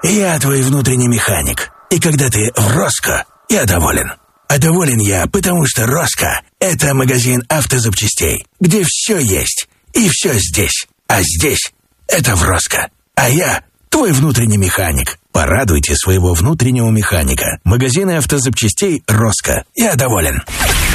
Я твой внутренний механик. И когда ты в Роско, я доволен. А доволен я, потому что Роско — это магазин автозапчастей, где все есть, и все здесь. А здесь — это в Роско. А я твой внутренний механик. Порадуйте своего внутреннего механика. Магазины автозапчастей Роско. Я доволен.